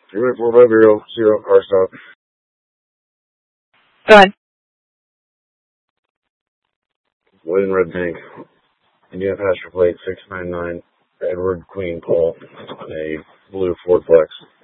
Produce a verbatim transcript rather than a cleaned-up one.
three four five zero, zero, car stop. Go ahead. White and red tank. Indiana passenger plate six nine nine, Edward Queen Paul, a blue Ford Flex.